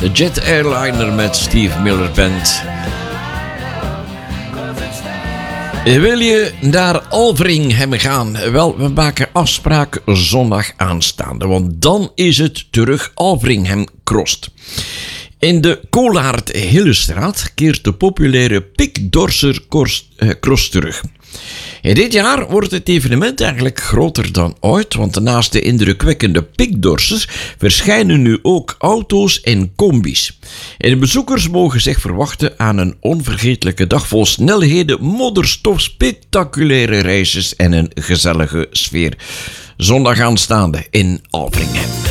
De Jet Airliner met Steve Miller Band. Wil je naar Alveringhem gaan? Wel, we maken afspraak zondag aanstaande, want dan is het terug Alveringhem Krost. In de Koolaert-Hillestraat keert de populaire Pikdorser Cross terug. Dit jaar wordt het evenement eigenlijk groter dan ooit, want naast de indrukwekkende Pikdorsers verschijnen nu ook auto's en combis. En de bezoekers mogen zich verwachten aan een onvergetelijke dag vol snelheden, modderstof, spectaculaire races en een gezellige sfeer. Zondag aanstaande in Alveringhem.